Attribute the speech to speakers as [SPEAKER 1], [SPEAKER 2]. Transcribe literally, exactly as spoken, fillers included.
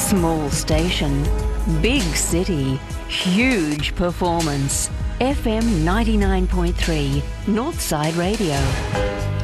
[SPEAKER 1] Small station, big city, huge performance. F M ninety-nine point three, Northside Radio.